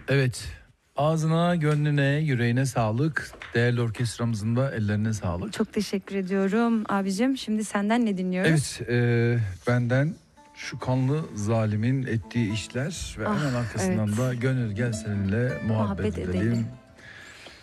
Evet. Ağzına, gönlüne, yüreğine sağlık. Değerli orkestramızın da ellerine sağlık. Çok teşekkür ediyorum abicim. Şimdi senden ne dinliyoruz? Evet, benden şu kanlı zalimin ettiği işler ve hemen arkasından evet. da gönül gel seninle muhabbet Muhabbet edelim. edelim.